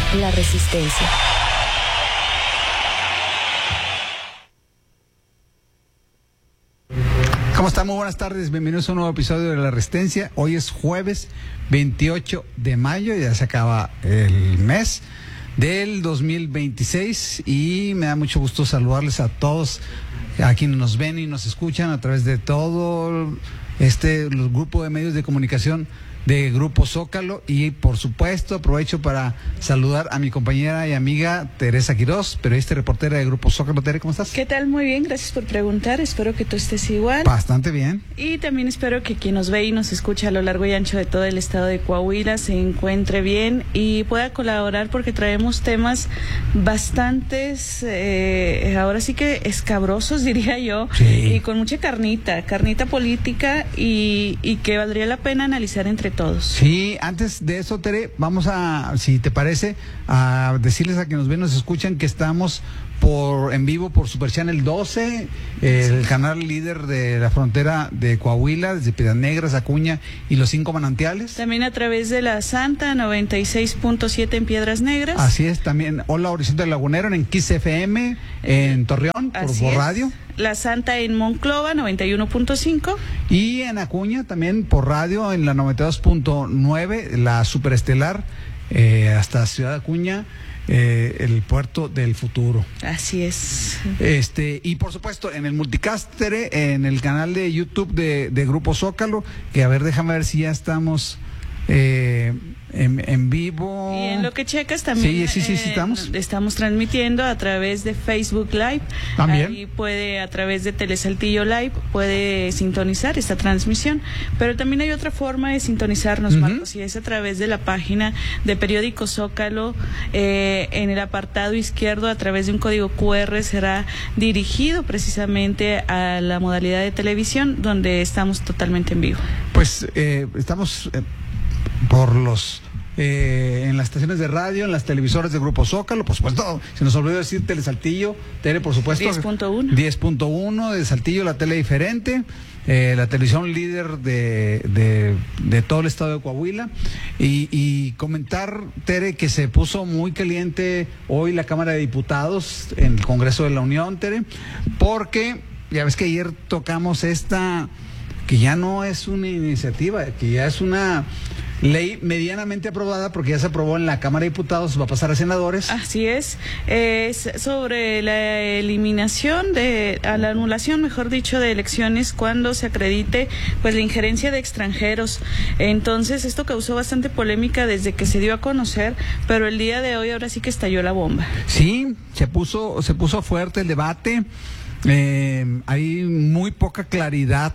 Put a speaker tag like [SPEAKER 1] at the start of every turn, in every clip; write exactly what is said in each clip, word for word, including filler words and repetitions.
[SPEAKER 1] La Resistencia.
[SPEAKER 2] ¿Cómo están? Muy buenas tardes, bienvenidos a un nuevo episodio de La Resistencia. Hoy es jueves veintiocho de mayo, ya se acaba el mes del dos mil veintiséis y me da mucho gusto saludarles a todos, a quienes nos ven y nos escuchan a través de todo este los grupo de medios de comunicación de Grupo Zócalo, y por supuesto aprovecho para saludar a mi compañera y amiga Teresa Quiroz, periodista y reportera de Grupo Zócalo. Tere, ¿cómo estás?
[SPEAKER 3] ¿Qué tal? Muy bien, gracias por preguntar, espero que tú estés igual.
[SPEAKER 2] Bastante bien.
[SPEAKER 3] Y también espero que quien nos ve y nos escucha a lo largo y ancho de todo el estado de Coahuila se encuentre bien y pueda colaborar, porque traemos temas bastantes, eh, ahora sí que escabrosos, diría yo,
[SPEAKER 2] sí.
[SPEAKER 3] Y con mucha carnita, carnita política y, y que valdría la pena analizar entre todos.
[SPEAKER 2] Sí, antes de eso, Tere, vamos a, si te parece, a decirles a quienes nos ven, nos escuchan, que estamos por en vivo por Super Channel doce, el sí. canal líder de la frontera de Coahuila, desde Piedras Negras, Acuña y los cinco manantiales.
[SPEAKER 3] También a través de la Santa noventa y seis punto siete en Piedras Negras.
[SPEAKER 2] Así es, también Hola Horizonte Lagunero en Kiss F M, en Torreón, por, por radio.
[SPEAKER 3] La Santa en Monclova, noventa y uno punto cinco.
[SPEAKER 2] Y en Acuña también por radio, en la noventa y dos punto nueve, la superestelar, eh, hasta Ciudad Acuña, eh, el puerto del futuro.
[SPEAKER 3] Así es.
[SPEAKER 2] Este, y por supuesto, en el multicaster, en el canal de YouTube de, de Grupo Zócalo, que a ver, déjame ver si ya estamos eh, en, en vivo.
[SPEAKER 3] Y en lo que checas también.
[SPEAKER 2] Sí, sí, sí, sí, estamos.
[SPEAKER 3] Eh, estamos transmitiendo a través de Facebook Live.
[SPEAKER 2] También.
[SPEAKER 3] Ahí puede, a través de Telesaltillo Live, puede sintonizar esta transmisión. Pero también hay otra forma de sintonizarnos, uh-huh. Marcos, y es a través de la página de Periódico Zócalo. Eh, en el apartado izquierdo, a través de un código cu erre, será dirigido precisamente a la modalidad de televisión, donde estamos totalmente en vivo.
[SPEAKER 2] Pues eh, estamos eh, por los Eh, en las estaciones de radio, en las televisoras de Grupo Zócalo, por supuesto, se nos olvidó decir Telesaltillo, Tele, por supuesto.
[SPEAKER 3] diez punto uno.
[SPEAKER 2] diez punto uno de Saltillo, la tele diferente, eh, la televisión líder de, de, de todo el estado de Coahuila. Y, y comentar, Tere, que se puso muy caliente hoy la Cámara de Diputados en el Congreso de la Unión, Tere, porque ya ves que ayer tocamos esta, que ya no es una iniciativa, que ya es una ley medianamente aprobada, porque ya se aprobó en la Cámara de Diputados, va a pasar a senadores.
[SPEAKER 3] Así es, es sobre la eliminación de, a la anulación, mejor dicho, de elecciones cuando se acredite pues la injerencia de extranjeros. Entonces esto causó bastante polémica desde que se dio a conocer, pero el día de hoy ahora sí que estalló la bomba.
[SPEAKER 2] Sí, se puso, se puso fuerte el debate, eh, hay muy poca claridad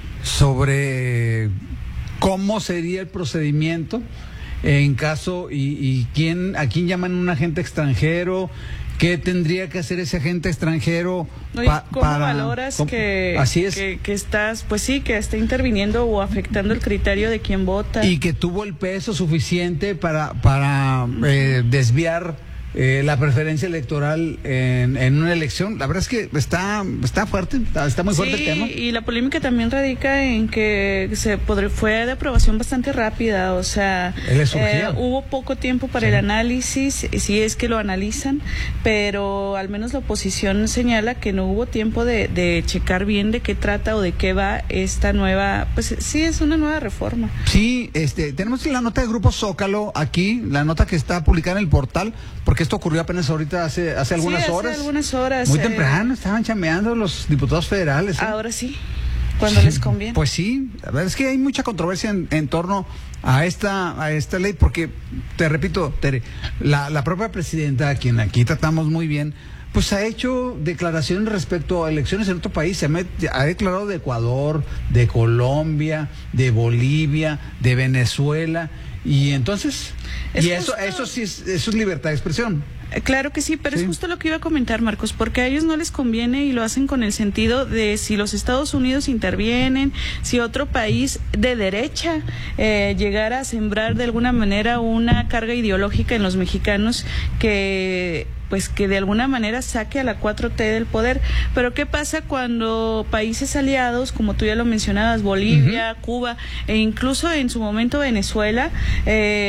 [SPEAKER 2] sobre cómo sería el procedimiento en caso y, y quién, a quién llaman un agente extranjero, qué tendría que hacer ese agente extranjero.
[SPEAKER 3] Pa, ¿Cómo para, valoras cómo, que,
[SPEAKER 2] así es.
[SPEAKER 3] que, que estás, pues sí, que está interviniendo o afectando el criterio de quién vota?
[SPEAKER 2] Y que tuvo el peso suficiente para, para uh-huh. eh, desviar Eh, la preferencia electoral en, en una elección. La verdad es que está está fuerte, está, está muy fuerte
[SPEAKER 3] sí,
[SPEAKER 2] el tema.
[SPEAKER 3] Y la polémica también radica en que se podré, fue de aprobación bastante rápida, o sea, eh, hubo poco tiempo para sí. el análisis, si es que lo analizan, pero al menos la oposición señala que no hubo tiempo de, de checar bien de qué trata o de qué va esta nueva, pues sí, es una nueva reforma.
[SPEAKER 2] Sí, este, tenemos la nota de Grupo Zócalo aquí, la nota que está publicada en el portal, porque esto ocurrió apenas ahorita, hace, hace algunas
[SPEAKER 3] sí, hace
[SPEAKER 2] horas.
[SPEAKER 3] algunas horas.
[SPEAKER 2] Muy
[SPEAKER 3] eh,
[SPEAKER 2] temprano, estaban chambeando los diputados federales. ¿eh?
[SPEAKER 3] Ahora sí, cuando sí, les conviene.
[SPEAKER 2] Pues sí, la verdad es que hay mucha controversia en, en torno a esta a esta ley, porque, te repito, Tere, la, la propia presidenta, a quien aquí tratamos muy bien, pues ha hecho declaraciones respecto a elecciones en otro país. Se ha declarado de Ecuador, de Colombia, de Bolivia, de Venezuela. Y entonces, es y eso, eso sí es, eso es libertad de expresión.
[SPEAKER 3] Claro que sí, pero
[SPEAKER 2] sí.
[SPEAKER 3] es justo lo que iba a comentar, Marcos, porque a ellos no les conviene y lo hacen con el sentido de si los Estados Unidos intervienen, si otro país de derecha eh, llegara a sembrar de alguna manera una carga ideológica en los mexicanos que pues que de alguna manera saque a la cuatro T del poder. Pero ¿qué pasa cuando países aliados, como tú ya lo mencionabas, Bolivia, uh-huh. Cuba, e incluso en su momento Venezuela, eh, estuvieron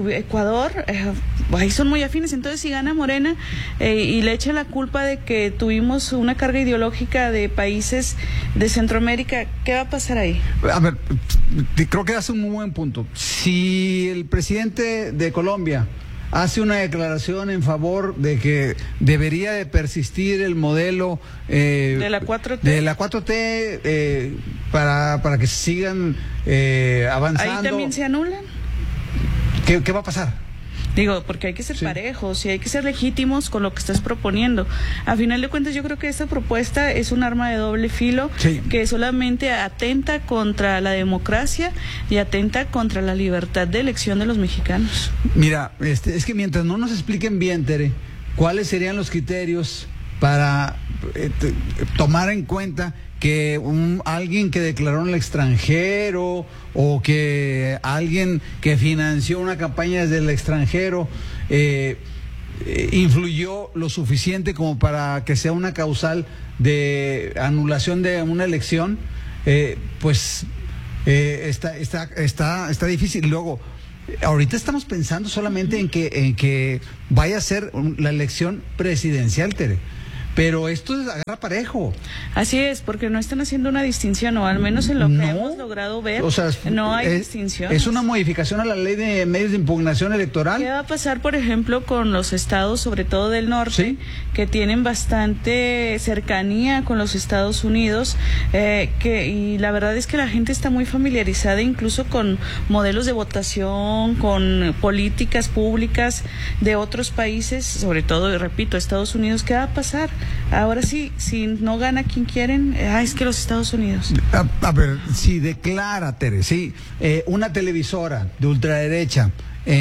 [SPEAKER 3] Ecuador, eh, ahí son muy afines. Entonces, si gana Morena eh, y le echa la culpa de que tuvimos una carga ideológica de países de Centroamérica, ¿qué va a pasar ahí?
[SPEAKER 2] A ver, creo que hace un muy buen punto. Si el presidente de Colombia hace una declaración en favor de que debería de persistir el modelo eh,
[SPEAKER 3] de la cuatro T,
[SPEAKER 2] de la cuatro T eh, para, para que sigan eh, avanzando.
[SPEAKER 3] ¿Ahí también se anulan?
[SPEAKER 2] ¿Qué, qué va a pasar?
[SPEAKER 3] Digo, porque hay que ser sí. parejos y hay que ser legítimos con lo que estás proponiendo. A final de cuentas, yo creo que esta propuesta es un arma de doble filo sí. que solamente atenta contra la democracia y atenta contra la libertad de elección de los mexicanos.
[SPEAKER 2] Mira, este, es que mientras no nos expliquen bien, Tere, cuáles serían los criterios para eh, tomar en cuenta que un, alguien que declaró en el extranjero o que alguien que financió una campaña desde el extranjero eh, eh, influyó lo suficiente como para que sea una causal de anulación de una elección, eh, pues eh, está, está, está, está difícil. Luego, ahorita estamos pensando solamente en que, en que vaya a ser la elección presidencial, Tere. Pero esto es agarra parejo.
[SPEAKER 3] Así es, porque no están haciendo una distinción, o al menos en lo
[SPEAKER 2] no,
[SPEAKER 3] que hemos logrado ver,
[SPEAKER 2] o sea,
[SPEAKER 3] no hay
[SPEAKER 2] es,
[SPEAKER 3] distinción.
[SPEAKER 2] Es una modificación a la ley de medios de impugnación electoral.
[SPEAKER 3] ¿Qué va a pasar, por ejemplo, con los estados, sobre todo del norte, ¿sí? que tienen bastante cercanía con los Estados Unidos? Eh, que y la verdad es que la gente está muy familiarizada incluso con modelos de votación, con políticas públicas de otros países, sobre todo, y repito, Estados Unidos. ¿Qué va a pasar? Ahora sí, si no gana quien quieren, ah, es que los Estados Unidos.
[SPEAKER 2] A, a ver, si declara, Tere, sí, eh, una televisora de ultraderecha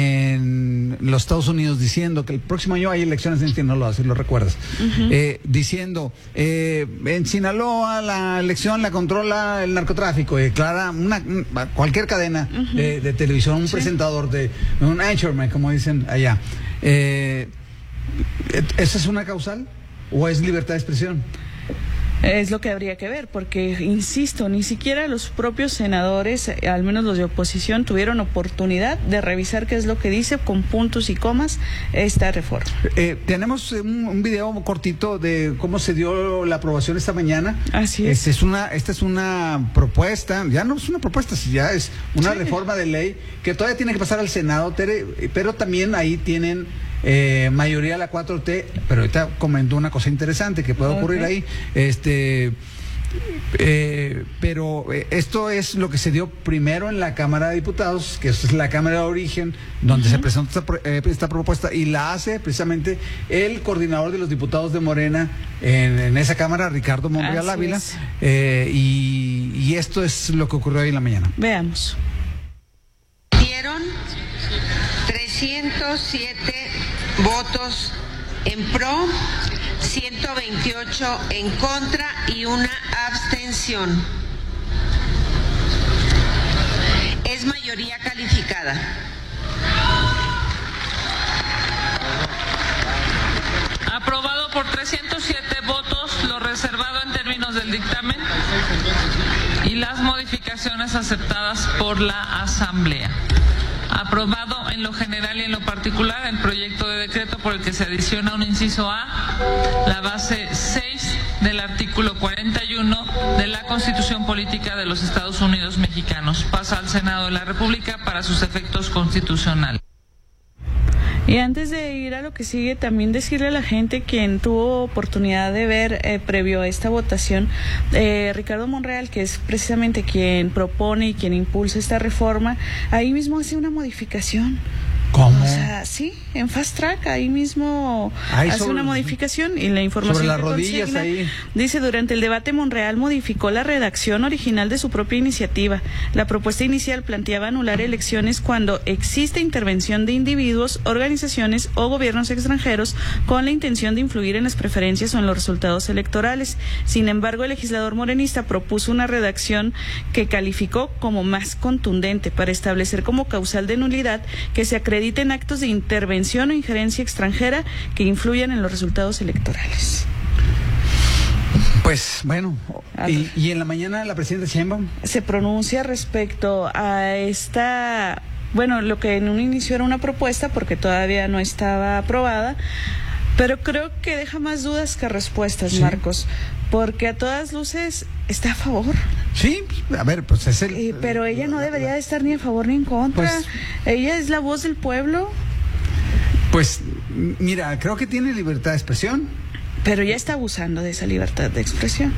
[SPEAKER 2] en los Estados Unidos diciendo que el próximo año hay elecciones en Sinaloa, si lo recuerdas, uh-huh. eh, diciendo eh, en Sinaloa la elección la controla el narcotráfico, y declara una, cualquier cadena uh-huh. de, de televisión, un sí. presentador, de un anchorman, como dicen allá, eh, ¿esa es una causal? ¿O es libertad de expresión?
[SPEAKER 3] Es lo que habría que ver, porque, insisto, ni siquiera los propios senadores, al menos los de oposición, tuvieron oportunidad de revisar qué es lo que dice con puntos y comas esta reforma.
[SPEAKER 2] Eh, tenemos un, un video cortito de cómo se dio la aprobación esta mañana.
[SPEAKER 3] Así es.
[SPEAKER 2] Esta es una, esta es una propuesta, ya no es una propuesta, ya es una sí. reforma de ley que todavía tiene que pasar al Senado, Tere, pero también ahí tienen Eh, mayoría de la cuatro T, pero ahorita comentó una cosa interesante que puede ocurrir okay. ahí, este eh, pero eh, esto es lo que se dio primero en la Cámara de Diputados, que es la Cámara de Origen, donde uh-huh. se presentó esta, eh, esta propuesta, y la hace precisamente el coordinador de los diputados de Morena en, en esa Cámara, Ricardo Monreal Ávila, eh, y, y esto es lo que ocurrió hoy en la mañana.
[SPEAKER 3] Veamos.
[SPEAKER 1] Dieron trescientos siete votos en pro, ciento veintiocho en contra y una abstención. Es mayoría calificada.
[SPEAKER 4] Aprobado por trescientos siete votos, lo reservado en términos del dictamen y las modificaciones aceptadas por la Asamblea. Aprobado en lo general y en lo particular el proyecto de decreto por el que se adiciona un inciso A, la base seis del artículo cuarenta y uno de la Constitución Política de los Estados Unidos Mexicanos. Pasa al Senado de la República para sus efectos constitucionales.
[SPEAKER 3] Y antes de ir a lo que sigue, también decirle a la gente quien tuvo oportunidad de ver eh, previo a esta votación, eh, Ricardo Monreal, que es precisamente quien propone y quien impulsa esta reforma, ahí mismo hace una modificación.
[SPEAKER 2] ¿Cómo?
[SPEAKER 3] O sea, sí, en Fast Track, ahí mismo
[SPEAKER 2] Ahí
[SPEAKER 3] hace
[SPEAKER 2] sobre,
[SPEAKER 3] una modificación y la información
[SPEAKER 2] sobre las
[SPEAKER 3] que
[SPEAKER 2] rodillas
[SPEAKER 3] consigna,
[SPEAKER 2] ahí.
[SPEAKER 3] Dice, durante el debate Monreal modificó la redacción original de su propia iniciativa. La propuesta inicial planteaba anular elecciones cuando existe intervención de individuos, organizaciones o gobiernos extranjeros con la intención de influir en las preferencias o en los resultados electorales. Sin embargo, el legislador morenista propuso una redacción que calificó como más contundente para establecer como causal de nulidad que se acredite en actos de intervención o injerencia extranjera que influyan en los resultados electorales.
[SPEAKER 2] Pues bueno, y, y en la mañana la presidenta Sheinbaum
[SPEAKER 3] se pronuncia respecto a esta bueno, lo que en un inicio era una propuesta porque todavía no estaba aprobada, pero creo que deja más dudas que respuestas, sí. Marcos, porque a todas luces está a favor.
[SPEAKER 2] Sí, a ver, pues es el...
[SPEAKER 3] Eh, pero ella no debería de estar ni a favor ni en contra. Pues, ella es la voz del pueblo.
[SPEAKER 2] Pues, mira, creo que tiene libertad de expresión.
[SPEAKER 3] Pero ya está abusando de esa libertad de expresión.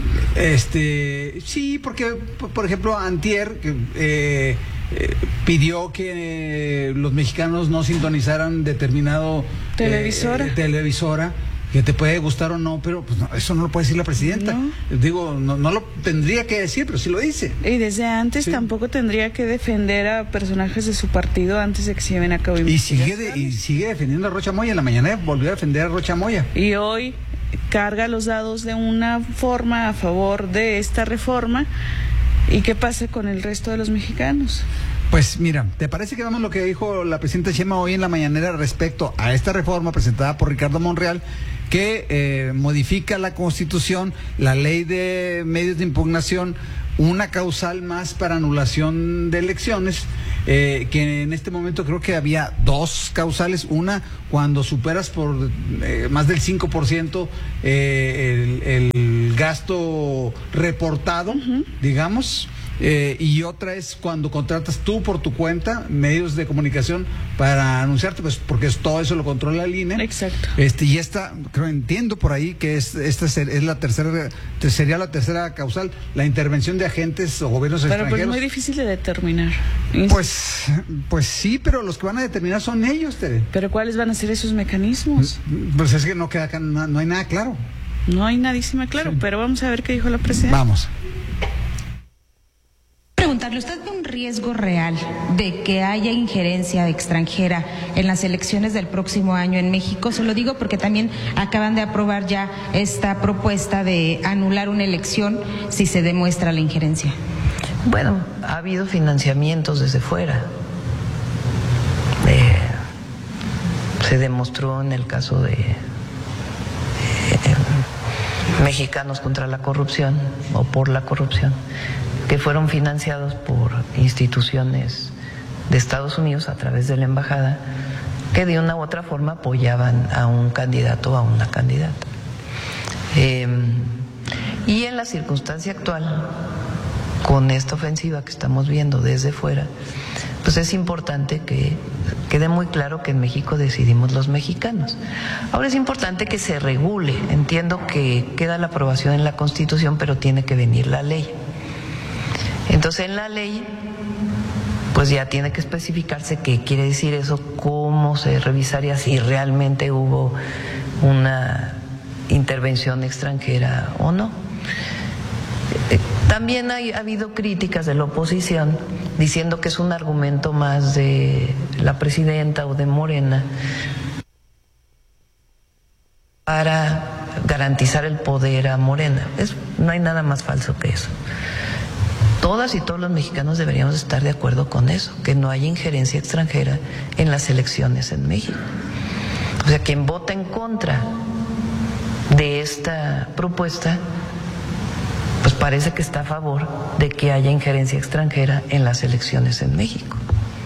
[SPEAKER 2] Este, sí, porque, por ejemplo, antier eh, eh, pidió que eh, los mexicanos no sintonizaran determinado
[SPEAKER 3] televisora.
[SPEAKER 2] Eh, televisora, que te puede gustar o no, pero pues no, eso no lo puede decir la presidenta. No. Digo, no, no lo tendría que decir, pero sí lo dice.
[SPEAKER 3] Y desde antes sí. Tampoco tendría que defender a personajes de su partido antes de que se lleven a cabo.
[SPEAKER 2] Y sigue, de, y sigue defendiendo a Rocha Moya. En la mañana volvió a defender a Rocha Moya.
[SPEAKER 3] Y hoy carga los dados de una forma a favor de esta reforma. ¿Y qué pasa con el resto de los mexicanos?
[SPEAKER 2] Pues mira, ¿te parece que vemos lo que dijo la presidenta Sheinbaum hoy en la mañanera respecto a esta reforma presentada por Ricardo Monreal, que eh, modifica la Constitución, la ley de medios de impugnación, una causal más para anulación de elecciones, eh, que en este momento creo que había dos causales, una cuando superas por eh, más del cinco por ciento eh, el, el gasto reportado, uh-huh. digamos, Eh, y otra es cuando contratas tú por tu cuenta medios de comunicación para anunciarte, pues porque es, todo eso lo controla el I N E.
[SPEAKER 3] Exacto.
[SPEAKER 2] Este, y esta, creo, entiendo por ahí que es, esta es la tercera, sería la tercera causal, la intervención de agentes o gobiernos
[SPEAKER 3] pero
[SPEAKER 2] extranjeros.
[SPEAKER 3] Pero pues muy difícil de determinar.
[SPEAKER 2] Pues, pues sí, pero los que van a determinar son ellos, Tere.
[SPEAKER 3] Pero ¿cuáles van a ser esos mecanismos?
[SPEAKER 2] Pues es que no queda acá, no, no hay nada claro.
[SPEAKER 3] No hay nadísima claro, sí. Pero vamos a ver qué dijo la presidenta.
[SPEAKER 2] Vamos.
[SPEAKER 5] Preguntarle, ¿usted ve un riesgo real de que haya injerencia extranjera en las elecciones del próximo año en México? Se lo digo porque también acaban de aprobar ya esta propuesta de anular una elección si se demuestra la injerencia.
[SPEAKER 6] Bueno, ha habido financiamientos desde fuera. Eh, se demostró en el caso de eh, Mexicanos contra la Corrupción o por la corrupción, que fueron financiados por instituciones de Estados Unidos a través de la embajada, que de una u otra forma apoyaban a un candidato o a una candidata. Eh, y en la circunstancia actual, con esta ofensiva que estamos viendo desde fuera, pues es importante que quede muy claro que en México decidimos los mexicanos. Ahora es importante que se regule. Entiendo que queda la aprobación en la Constitución, pero tiene que venir la ley. Entonces en la ley pues ya tiene que especificarse qué quiere decir eso, cómo se revisaría si realmente hubo una intervención extranjera o no. También hay, ha habido críticas de la oposición diciendo que es un argumento más de la presidenta o de Morena para garantizar el poder a Morena. Es, no hay nada más falso que eso. Todas y todos los mexicanos deberíamos estar de acuerdo con eso, que no haya injerencia extranjera en las elecciones en México. O sea, quien vota en contra de esta propuesta, pues parece que está a favor de que haya injerencia extranjera en las elecciones en México.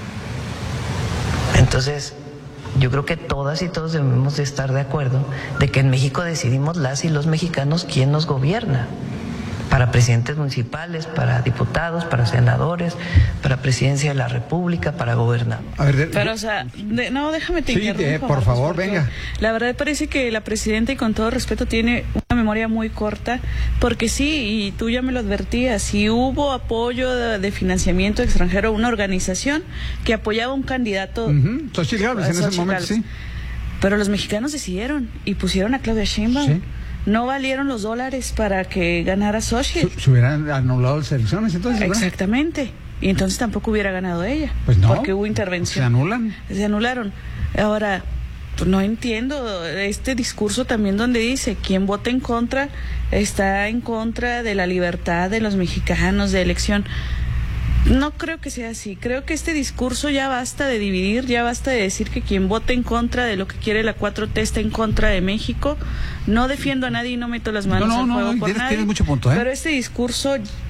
[SPEAKER 6] Entonces, yo creo que todas y todos debemos de estar de acuerdo de que en México decidimos las y los mexicanos quién nos gobierna. Para presidentes municipales, para diputados, para senadores, para presidencia de la República, para gobernar.
[SPEAKER 3] A ver, de, Pero, o sea, de, no, déjame te
[SPEAKER 2] sí,
[SPEAKER 3] interrumpo.
[SPEAKER 2] De, por favor, venga.
[SPEAKER 3] La verdad parece que la presidenta, y con todo respeto, tiene una memoria muy corta, porque sí, y tú ya me lo advertías, si hubo apoyo de, de financiamiento extranjero a una organización que apoyaba a un candidato.
[SPEAKER 2] Uh-huh. Xochitl Gálvez, en ese momento, sí.
[SPEAKER 3] Pero los mexicanos decidieron y pusieron a Claudia Sheinbaum. Sí. No valieron los dólares para que ganara Xochitl.
[SPEAKER 2] Se hubieran anulado las elecciones entonces, ¿verdad?
[SPEAKER 3] Exactamente. Y entonces tampoco hubiera ganado ella.
[SPEAKER 2] Pues no.
[SPEAKER 3] Porque hubo intervención.
[SPEAKER 2] Se anulan.
[SPEAKER 3] Se anularon. Ahora, pues no entiendo este discurso también donde dice quien vota en contra está en contra de la libertad de los mexicanos de elección. No creo que sea así. Creo que este discurso ya basta de dividir, ya basta de decir que quien vote en contra de lo que quiere la cuatro T está en contra de México. No defiendo a nadie y no meto las manos
[SPEAKER 2] no, no,
[SPEAKER 3] al fuego
[SPEAKER 2] no,
[SPEAKER 3] por
[SPEAKER 2] tienes,
[SPEAKER 3] nadie.
[SPEAKER 2] Tienes mucho punto, ¿eh?
[SPEAKER 3] Pero este discurso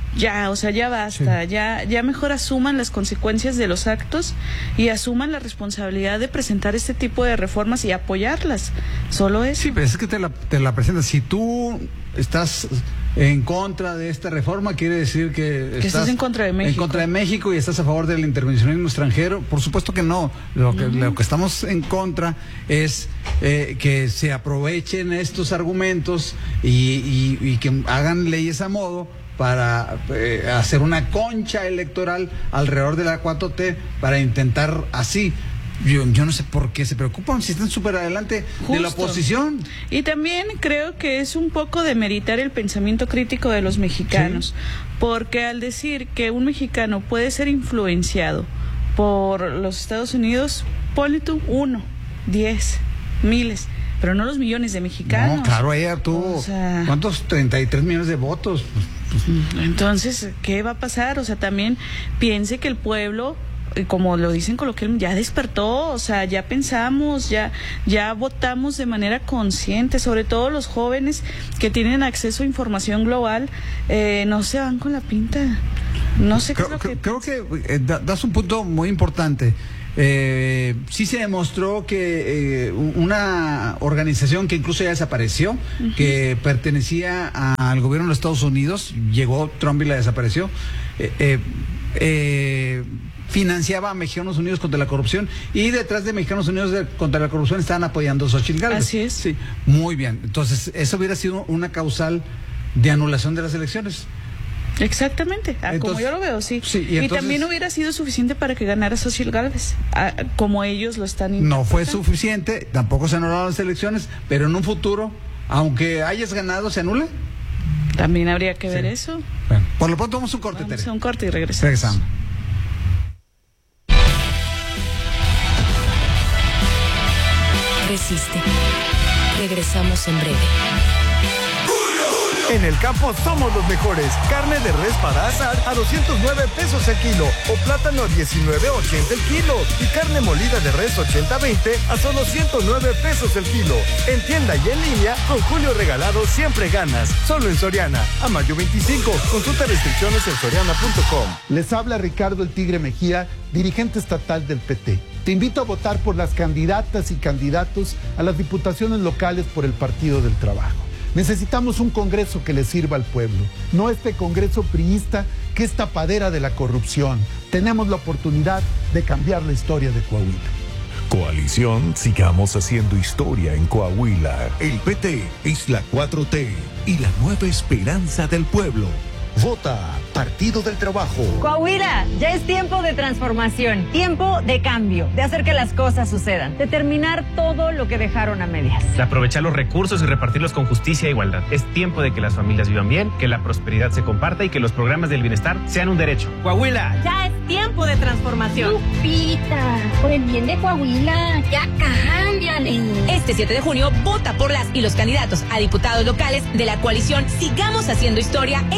[SPEAKER 3] ya, o sea, ya basta, sí. ya, ya mejor asuman las consecuencias de los actos y asuman la responsabilidad de presentar este tipo de reformas y apoyarlas. Solo eso.
[SPEAKER 2] Sí, pero es que te la, te la presentas. Si tú estás en contra de esta reforma, quiere decir que,
[SPEAKER 3] que estás,
[SPEAKER 2] estás
[SPEAKER 3] en contra de México.
[SPEAKER 2] En contra de México y estás a favor del intervencionismo extranjero. Por supuesto que no. Lo que, uh-huh. lo que estamos en contra es eh, que se aprovechen estos argumentos y, y, y que hagan leyes a modo para eh, hacer una concha electoral alrededor de la cuatro T para intentar así. Yo, yo no sé por qué se preocupan si están súper adelante Justo. de la oposición.
[SPEAKER 3] Y también creo que es un poco demeritar el pensamiento crítico de los mexicanos, ¿sí? Porque al decir que un mexicano puede ser influenciado por los Estados Unidos, ponle tú uno, diez, miles, pero no los millones de mexicanos.
[SPEAKER 2] No, claro, ella tuvo, o sea, ¿cuántos? treinta y tres millones de votos.
[SPEAKER 3] Entonces, ¿qué va a pasar? O sea, también piense que el pueblo, como lo dicen coloquialmente, ya despertó, o sea, ya pensamos, ya ya votamos de manera consciente, sobre todo los jóvenes que tienen acceso a información global, eh, no se van con la pinta. No sé qué
[SPEAKER 2] creo,
[SPEAKER 3] es lo que...
[SPEAKER 2] Creo que eh, das un punto muy importante. Eh, sí se demostró que eh, una organización que incluso ya desapareció, uh-huh. que pertenecía a, al gobierno de los Estados Unidos, llegó Trump y la desapareció, eh, eh, eh, financiaba a Mexicanos Unidos contra la Corrupción y detrás de Mexicanos Unidos de, contra la Corrupción estaban apoyando a Xochitl Gálvez.
[SPEAKER 3] Así es.
[SPEAKER 2] Sí, muy bien. Entonces, eso hubiera sido una causal de anulación de las elecciones.
[SPEAKER 3] Exactamente, ah, entonces, como yo lo veo, sí.
[SPEAKER 2] sí y, entonces,
[SPEAKER 3] y también hubiera sido suficiente para que ganara Xochitl Gálvez, ah, como ellos lo están intentando.
[SPEAKER 2] No fue suficiente, tampoco se anularon las elecciones, pero en un futuro, aunque hayas ganado, ¿se anula?
[SPEAKER 3] También habría que
[SPEAKER 2] sí.
[SPEAKER 3] ver eso.
[SPEAKER 2] Bueno, por lo pronto vamos a un corte,
[SPEAKER 3] Vamos
[SPEAKER 2] Tere.
[SPEAKER 3] a un corte y regresamos.
[SPEAKER 2] Regresamos.
[SPEAKER 7] Resiste. Regresamos en breve.
[SPEAKER 8] En el campo somos los mejores. Carne de res para asar a doscientos nueve pesos el kilo o plátano a diecinueve ochenta el kilo y carne molida de res ochenta veinte a solo ciento nueve pesos el kilo. En tienda y en línea, con Julio Regalado siempre ganas. Solo en Soriana. A mayo veinticinco. Consulta restricciones en soriana punto com.
[SPEAKER 9] Les habla Ricardo el Tigre Mejía, dirigente estatal del P T. Te invito a votar por las candidatas y candidatos a las diputaciones locales por el Partido del Trabajo. Necesitamos un Congreso que le sirva al pueblo, no este Congreso priista que es tapadera de la corrupción. Tenemos la oportunidad de cambiar la historia de Coahuila.
[SPEAKER 10] Coalición Sigamos Haciendo Historia en Coahuila. El P T es la cuatro T y la nueva esperanza del pueblo. Vota Partido del Trabajo.
[SPEAKER 11] Coahuila, ya es tiempo de transformación, tiempo de cambio, de hacer que las cosas sucedan, de terminar todo lo que dejaron a medias.
[SPEAKER 12] De aprovechar los recursos y repartirlos con justicia e igualdad. Es tiempo de que las familias vivan bien, que la prosperidad se comparta y que los programas del bienestar sean un derecho. Coahuila.
[SPEAKER 11] Ya es tiempo de transformación.
[SPEAKER 13] Lupita, por el bien de Coahuila, ya cámbiale.
[SPEAKER 7] Este siete de junio, vota por las y los candidatos a diputados locales de la coalición Sigamos Haciendo Historia en